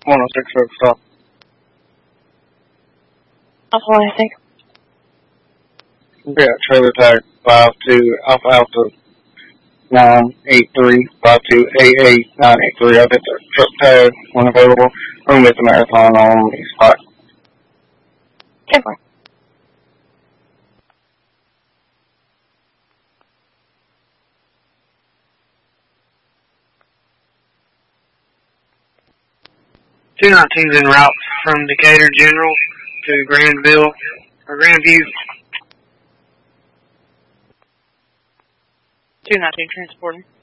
106 Oak Stop. Alpha 106. Yeah, trailer tag 52 Alpha Alpha 983-5288-983. I'll get the truck tag when available. Room at the Marathon on the spot. 10-4. .219's en route from Decatur General to Grandview. 219 transporting.